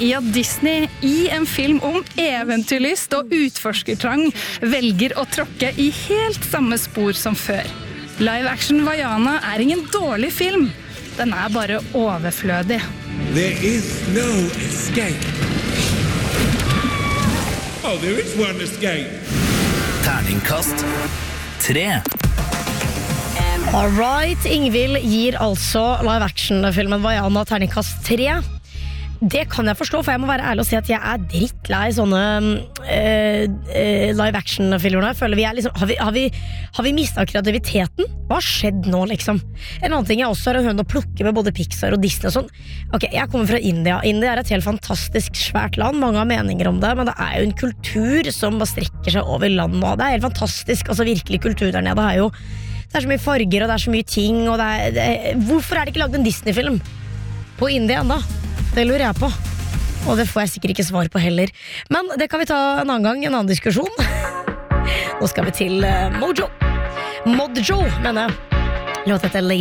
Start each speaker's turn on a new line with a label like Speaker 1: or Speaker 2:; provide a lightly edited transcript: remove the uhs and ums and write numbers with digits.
Speaker 1: i at Disney i en film om eventyrlyst og utforskertrang velger å tråkke i helt samme spor som før. Live Action Vaiana ingen dårlig film. Den bare overflødig.
Speaker 2: There is no escape. Oh, there is one escape.
Speaker 3: Terningkast 3.
Speaker 4: Alright, Ingvild gir altså live action-filmen Vaiana terningkast 3. Det kan jeg forstå, for jeg må være ærlig og si at jeg drittlei sånne live action-filmer. Jeg føler har vi mistet kreativiteten? Hva har skjedd nå, liksom? En annen ting jeg også har en høne å plukke med både Pixar og Disney og sånn. Ok, jeg kommer fra India. India et helt fantastisk svært land. Mange har meninger om det, men det jo en kultur som bare strekker seg over landet. Det helt fantastisk, altså virkelig kultur der nede. Det så mye farger, og det så mye ting, og hvorfor det ikke laget en Disney-film på India enda? Det lurer jeg på. Og det får jeg sikkert ikke svar på heller. Men det kan vi ta en annen gang, en annen diskusjon. Nå skal vi til Mojo, mener jeg. Låt etter